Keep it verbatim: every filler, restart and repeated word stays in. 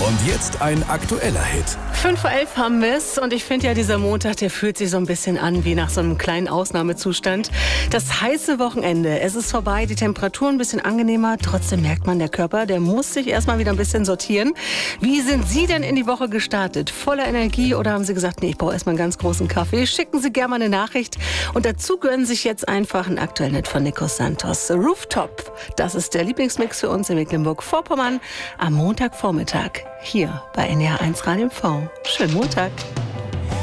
Und jetzt ein aktueller Hit. fünf vor elf haben wir es und ich finde ja, dieser Montag, der fühlt sich so ein bisschen an wie nach so einem kleinen Ausnahmezustand. Das heiße Wochenende, es ist vorbei, die Temperatur ein bisschen angenehmer. Trotzdem merkt man, der Körper, der muss sich erstmal wieder ein bisschen sortieren. Wie sind Sie denn in die Woche gestartet? Voller Energie oder haben Sie gesagt, nee, ich brauche erstmal einen ganz großen Kaffee? Schicken Sie gerne mal eine Nachricht. Und dazu gönnen Sie sich jetzt einfach einen aktuellen Hit von Nico Santos. Rooftop, das ist der Lieblingsmix für uns in Mecklenburg-Vorpommern am Montagvormittag hier bei N D R eins Radio M V. Schönen Montag.